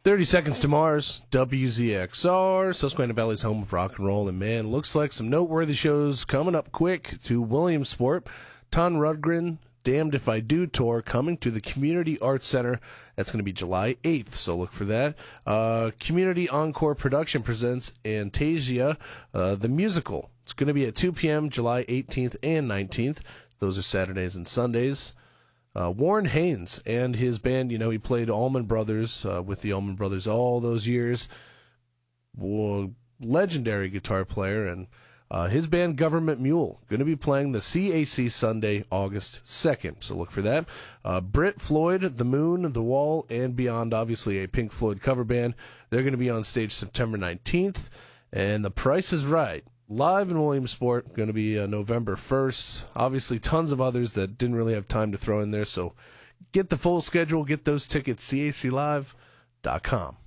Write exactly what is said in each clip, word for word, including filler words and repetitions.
thirty seconds to Mars, W Z X R, Susquehanna Valley's home of rock and roll. And, man, looks like some noteworthy shows coming up quick to Williamsport. Ton Rudgren, Damned If I Do tour coming to the Community Arts Center. That's going to be July eighth, so look for that. Uh, Community Encore Production presents Antasia, uh, the musical. It's going to be at two p.m. July eighteenth and nineteenth. Those are Saturdays and Sundays. Uh, Warren Haynes and his band, you know, he played Allman Brothers uh, with the Allman Brothers all those years. Well, legendary guitar player. And uh, his band, Government Mule, going to be playing the C A C Sunday, August second. So look for that. Uh, Brit Floyd, The Moon, The Wall, and Beyond, obviously a Pink Floyd cover band. They're going to be on stage September nineteenth. And The Price is Right. Live in Williamsport, going to be uh, November first. Obviously, tons of others that didn't really have time to throw in there. So get the full schedule, get those tickets, C A C live dot com.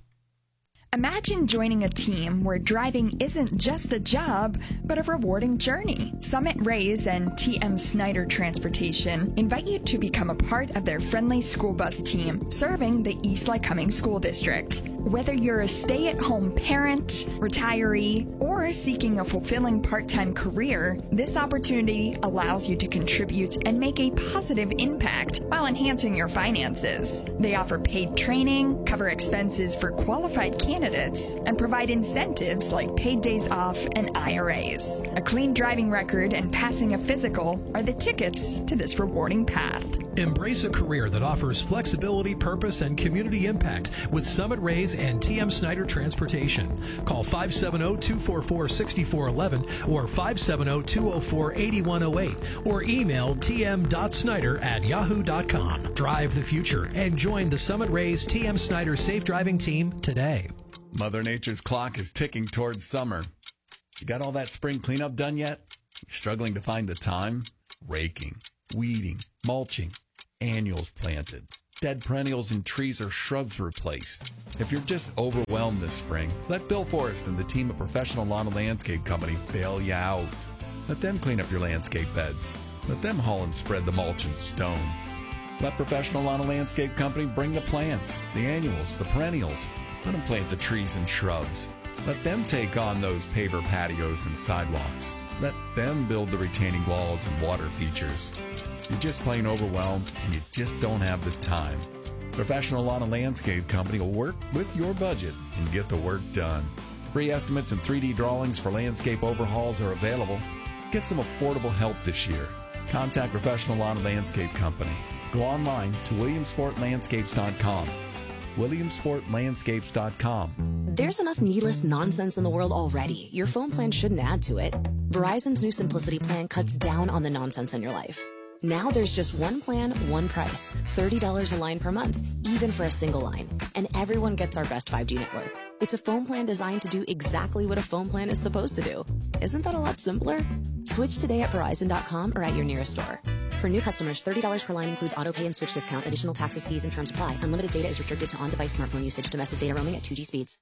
Imagine joining a team where driving isn't just a job, but a rewarding journey. Summit Rays and T M Snyder Transportation invite you to become a part of their friendly school bus team serving the East Lycoming School District. Whether you're a stay-at-home parent, retiree, or seeking a fulfilling part-time career, this opportunity allows you to contribute and make a positive impact while enhancing your finances. They offer paid training, cover expenses for qualified candidates, and provide incentives like paid days off and I R As. A clean driving record and passing a physical are the tickets to this rewarding path. Embrace a career that offers flexibility, purpose, and community impact with Summit Rays and T M Snyder Transportation. Call five seven zero, two four four, six four one one or five seven zero, two zero four, eight one zero eight or email t m dot snyder at yahoo dot com. Drive the future and join the Summit Rays T M Snyder Safe Driving Team today. Mother Nature's clock is ticking towards summer. You got all that spring cleanup done yet? You're struggling to find the time? Raking, weeding, mulching, annuals planted, dead perennials and trees or shrubs replaced. If you're just overwhelmed this spring, let Bill Forrest and the team at Professional Lawn and Landscape Company bail you out. Let them clean up your landscape beds. Let them haul and spread the mulch and stone. Let Professional Lawn and Landscape Company bring the plants, the annuals, the perennials. Let them plant the trees and shrubs. Let them take on those paver patios and sidewalks. Let them build the retaining walls and water features. You're just plain overwhelmed and you just don't have the time. Professional Lawn and Landscape Company will work with your budget and get the work done. Free estimates and three D drawings for landscape overhauls are available. Get some affordable help this year. Contact Professional Lawn and Landscape Company. Go online to williamsport landscapes dot com. williamsport landscapes dot com. There's enough needless nonsense in the world already. Your phone plan shouldn't add to it. Verizon's new Simplicity plan cuts down on the nonsense in your life. Now there's just one plan, one price. thirty dollars a line per month, even for a single line. And everyone gets our best five G network. It's a phone plan designed to do exactly what a phone plan is supposed to do. Isn't that a lot simpler? Switch today at verizon dot com or at your nearest store. For new customers, thirty dollars per line includes auto pay and switch discount. Additional taxes, fees, and terms apply. Unlimited data is restricted to on-device smartphone usage. Domestic data roaming at two G speeds.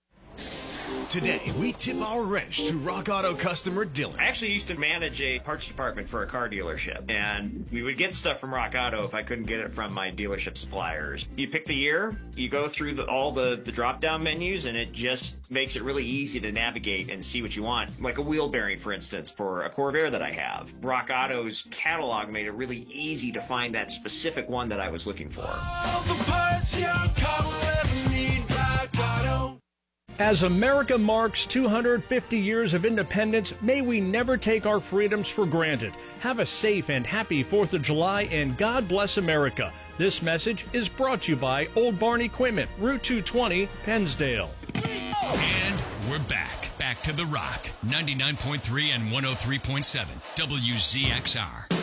Today, we tip our wrench to Rock Auto customer Dylan. I actually used to manage a parts department for a car dealership, and we would get stuff from Rock Auto if I couldn't get it from my dealership suppliers. You pick the year, you go through the, all the, the drop-down menus, and it just makes it really easy to navigate and see what you want. Like a wheel bearing, for instance, for a Corvair that I have. Rock Auto's catalog made it really easy to find that specific one that I was looking for. All the parts your car will ever need, Rock Auto. As America marks two hundred fifty years of independence, may we never take our freedoms for granted. Have a safe and happy fourth of July, and God bless America. This message is brought to you by Old Barn Equipment, Route two twenty, Pennsdale. And we're back. Back to The Rock, ninety-nine point three and one oh three point seven, W Z X R.